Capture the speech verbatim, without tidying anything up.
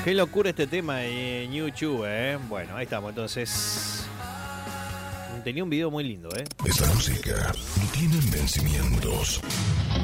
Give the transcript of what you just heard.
Qué locura este tema en YouTube, ¿eh? Bueno, ahí estamos, entonces. Tenía un video muy lindo, ¿eh? Esta música no tiene vencimientos.